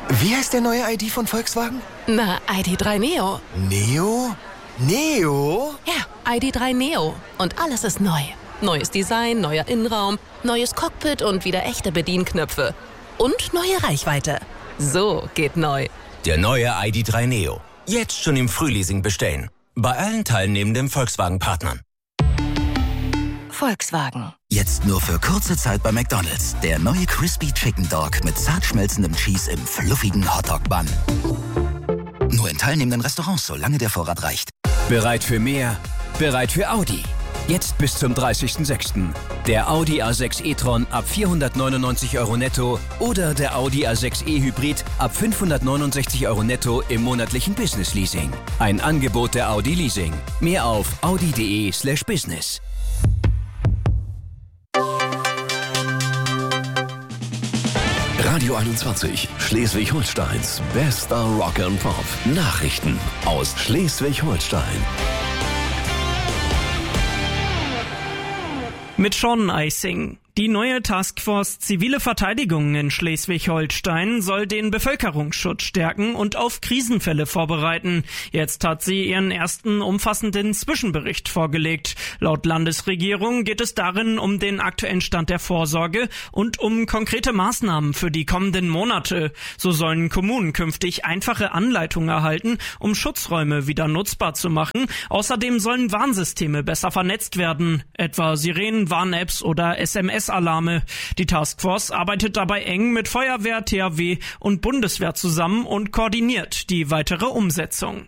Wie heißt der neue ID von Volkswagen? Na, ID.3 Neo. Neo? Neo? Ja, ID.3 Neo. Und alles ist neu. Neues Design, neuer Innenraum, neues Cockpit und wieder echte Bedienknöpfe. Und neue Reichweite. So geht neu. Der neue ID.3 Neo. Jetzt schon im Frühleasing bestellen. Bei allen teilnehmenden Volkswagen-Partnern. Volkswagen. Jetzt nur für kurze Zeit bei McDonald's. Der neue Crispy Chicken Dog mit zart schmelzendem Cheese im fluffigen Hotdog-Bun. Nur in teilnehmenden Restaurants, solange der Vorrat reicht. Bereit für mehr? Bereit für Audi. Jetzt bis zum 30.06. Der Audi A6 e-tron ab 499 € netto oder der Audi A6 e-Hybrid ab 569 € netto im monatlichen Business-Leasing. Ein Angebot der Audi Leasing. Mehr auf audi.de/business. Radio 21, Schleswig-Holsteins bester Rock and Pop. Nachrichten aus Schleswig-Holstein. Mit Sean Eising. Die neue Taskforce Zivile Verteidigung in Schleswig-Holstein soll den Bevölkerungsschutz stärken und auf Krisenfälle vorbereiten. Jetzt hat sie ihren ersten umfassenden Zwischenbericht vorgelegt. Laut Landesregierung geht es darin um den aktuellen Stand der Vorsorge und um konkrete Maßnahmen für die kommenden Monate. So sollen Kommunen künftig einfache Anleitungen erhalten, um Schutzräume wieder nutzbar zu machen. Außerdem sollen Warnsysteme besser vernetzt werden, etwa Sirenen, Warn-Apps oder SMS-Alarme. Die Taskforce arbeitet dabei eng mit Feuerwehr, THW und Bundeswehr zusammen und koordiniert die weitere Umsetzung.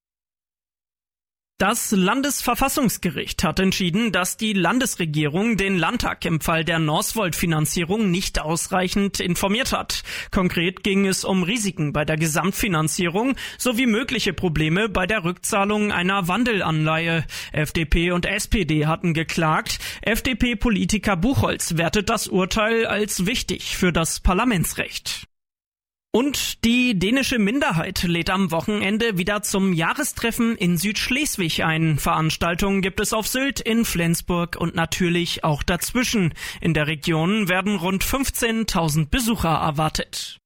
Das Landesverfassungsgericht hat entschieden, dass die Landesregierung den Landtag im Fall der Northvolt-Finanzierung nicht ausreichend informiert hat. Konkret ging es um Risiken bei der Gesamtfinanzierung sowie mögliche Probleme bei der Rückzahlung einer Wandelanleihe. FDP und SPD hatten geklagt. FDP-Politiker Buchholz wertet das Urteil als wichtig für das Parlamentsrecht. Und die dänische Minderheit lädt am Wochenende wieder zum Jahrestreffen in Südschleswig ein. Veranstaltungen gibt es auf Sylt, in Flensburg und natürlich auch dazwischen. In der Region werden rund 15.000 Besucher erwartet.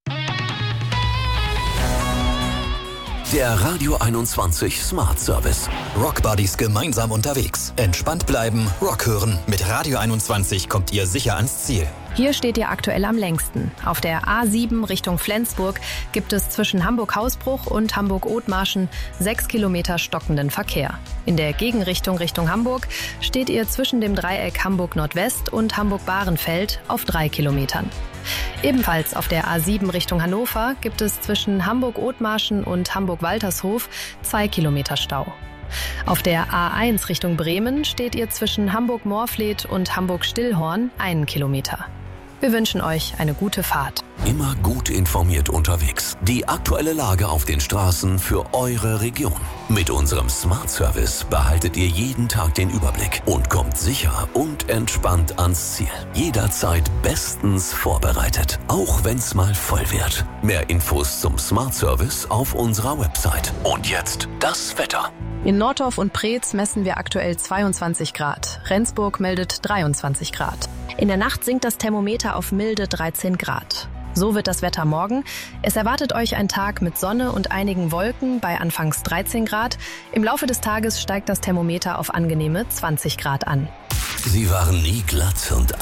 Der Radio 21 Smart Service. Rock Buddies gemeinsam unterwegs. Entspannt bleiben, Rock hören. Mit Radio 21 kommt ihr sicher ans Ziel. Hier steht ihr aktuell am längsten. Auf der A7 Richtung Flensburg gibt es zwischen Hamburg-Hausbruch und Hamburg-Othmarschen 6 Kilometer stockenden Verkehr. In der Gegenrichtung Richtung Hamburg steht ihr zwischen dem Dreieck Hamburg-Nordwest und Hamburg-Bahrenfeld auf 3 Kilometern. Ebenfalls auf der A7 Richtung Hannover gibt es zwischen Hamburg-Othmarschen und Hamburg-Waltershof 2 Kilometer Stau. Auf der A1 Richtung Bremen steht ihr zwischen Hamburg-Morfleet und Hamburg-Stillhorn 1 Kilometer. Wir wünschen euch eine gute Fahrt. Immer gut informiert unterwegs. Die aktuelle Lage auf den Straßen für eure Region. Mit unserem Smart Service behaltet ihr jeden Tag den Überblick und kommt sicher und entspannt ans Ziel. Jederzeit bestens vorbereitet, auch wenn's mal voll wird. Mehr Infos zum Smart Service auf unserer Website. Und jetzt das Wetter. In Nordorf und Preetz messen wir aktuell 22 Grad. Rendsburg meldet 23 Grad. In der Nacht sinkt das Thermometer auf milde 13 Grad. So wird das Wetter morgen. Es erwartet euch ein Tag mit Sonne und einigen Wolken bei anfangs 13 Grad. Im Laufe des Tages steigt das Thermometer auf angenehme 20 Grad an. Sie waren nie glatt und